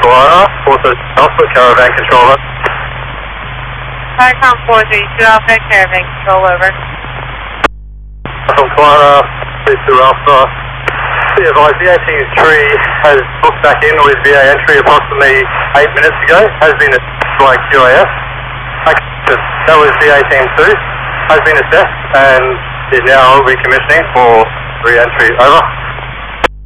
Florida, also Alpha Caravan Controller. Vicom 432 Alpha Caravan Control, over. From Florida, 32 Alpha. Be advised, VA-3 has booked back in with VA entry approximately 8 minutes ago, has been assessed by QAS. That was VA Team 2, has been assessed and is now recommissioning for re-entry, over.